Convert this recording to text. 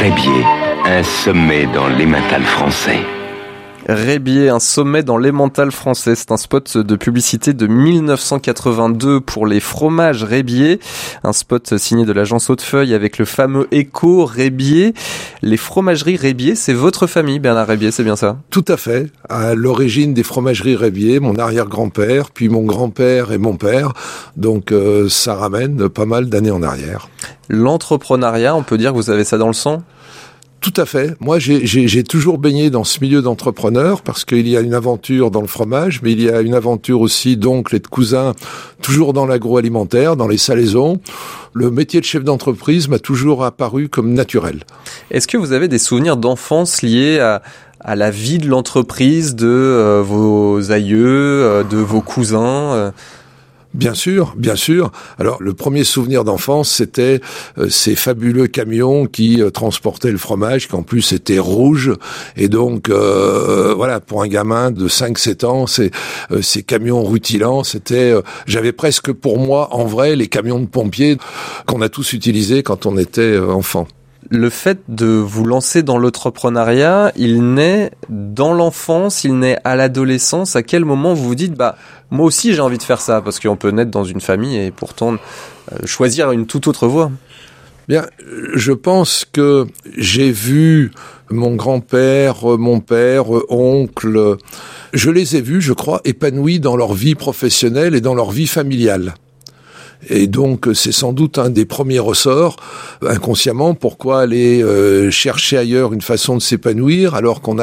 Raybier, un sommet dans l'emmental français. Raybier, un sommet dans l'emmental français. C'est un spot de publicité de 1982 pour les fromages Raybier. Un spot signé de l'agence Hautefeuille avec le fameux écho Raybier. Les fromageries Raybier, c'est votre famille, Bernard Raybier, c'est bien ça? Tout à fait. À l'origine des fromageries Raybier, mon arrière-grand-père, puis mon grand-père et mon père. Donc ça ramène pas mal d'années en arrière. L'entrepreneuriat, on peut dire que vous avez ça dans le sang? Tout à fait. Moi, j'ai toujours baigné dans ce milieu d'entrepreneurs parce qu'il y a une aventure dans le fromage, mais il y a une aventure aussi d'oncles et de cousins, toujours dans l'agroalimentaire, dans les salaisons. Le métier de chef d'entreprise m'a toujours apparu comme naturel. Est-ce que vous avez des souvenirs d'enfance liés à la vie de l'entreprise, de vos aïeux, de vos cousins Bien sûr, bien sûr. Alors, le premier souvenir d'enfance, c'était ces fabuleux camions qui transportaient le fromage, qui en plus étaient rouges. Et donc, voilà, pour un gamin de 5-7 ans, ces camions rutilants, c'était... j'avais presque pour moi, en vrai, les camions de pompiers qu'on a tous utilisés quand on était enfant. Le fait de vous lancer dans l'entrepreneuriat, il naît dans l'enfance, il naît à l'adolescence. À quel moment vous vous dites, moi aussi j'ai envie de faire ça? Parce qu'on peut naître dans une famille et pourtant choisir une toute autre voie. Bien, je pense que j'ai vu mon grand-père, mon père, oncle, je les ai vus, je crois, épanouis dans leur vie professionnelle et dans leur vie familiale. Et donc, c'est sans doute un des premiers ressorts, inconsciemment, pourquoi aller chercher ailleurs une façon de s'épanouir alors qu'on a